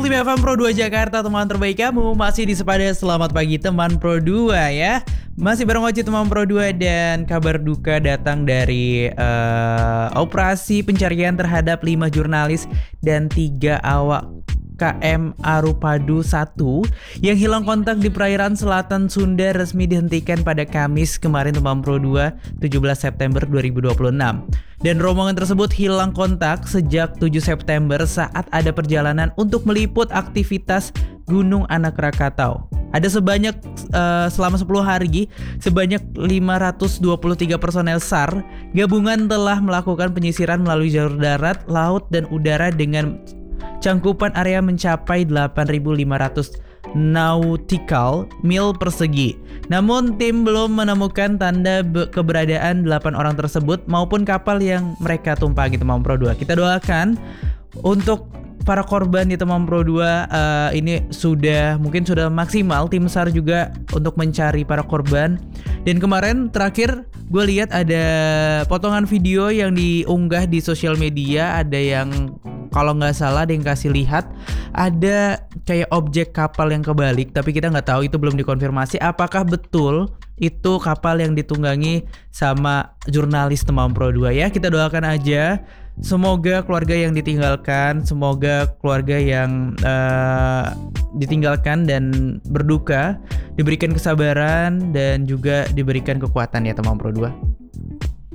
Ultim FM Pro 2 Jakarta, teman terbaik kamu. Masih di Sepada Selamat Pagi Teman Pro 2 ya. Masih bareng Oci teman Pro 2. Dan kabar duka datang dari operasi pencarian terhadap 5 jurnalis dan 3 awak KM Arupadu 1 yang hilang kontak di perairan selatan Sunda resmi dihentikan pada Kamis kemarin teman Pro 2 17 September 2026. Dan rombongan tersebut hilang kontak sejak 7 September saat ada perjalanan untuk meliput aktivitas Gunung Anak Rakatau. Ada selama 10 hari sebanyak 523 personel SAR gabungan telah melakukan penyisiran melalui jalur darat, laut, dan udara dengan cangkupan area mencapai 8.500 nautical mil persegi. Namun tim belum menemukan tanda keberadaan 8 orang tersebut maupun kapal yang mereka tumpangi teman Pro 2. Kita doakan untuk para korban di teman Pro 2 ini mungkin sudah maksimal tim SAR juga untuk mencari para korban. Dan kemarin terakhir gue lihat ada potongan video yang diunggah di sosial media, ada yang kalau nggak salah ada yang kasih lihat ada kayak objek kapal yang kebalik, tapi kita nggak tahu, itu belum dikonfirmasi apakah betul itu kapal yang ditunggangi sama jurnalis teman Pro 2 ya. Kita doakan aja semoga keluarga yang ditinggalkan, semoga keluarga yang ditinggalkan dan berduka diberikan kesabaran dan juga diberikan kekuatan ya teman Pro 2.